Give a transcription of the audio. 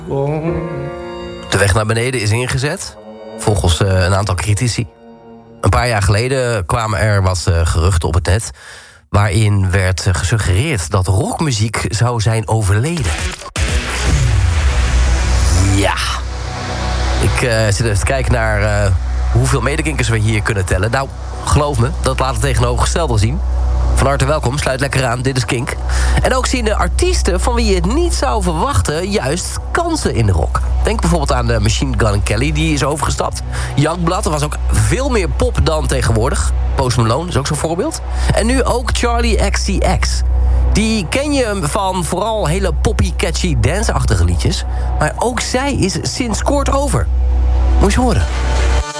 De weg naar beneden is ingezet, volgens een aantal critici. Een paar jaar geleden kwamen er wat geruchten op het net, waarin werd gesuggereerd dat rockmuziek zou zijn overleden. Ja. Ik zit even te kijken naar hoeveel medekinkers we hier kunnen tellen. Nou, geloof me, dat laat het tegenovergestelde zien. Van harte welkom, sluit lekker aan, dit is Kink. En ook zien de artiesten van wie je het niet zou verwachten juist kansen in de rock. Denk bijvoorbeeld aan de Machine Gun Kelly, die is overgestapt. Youngblood, er was ook veel meer pop dan tegenwoordig. Post Malone is ook zo'n voorbeeld. En nu ook Charlie XCX. Die ken je van vooral hele poppy, catchy, dance-achtige liedjes. Maar ook zij is sinds kort over. Moet je eens horen.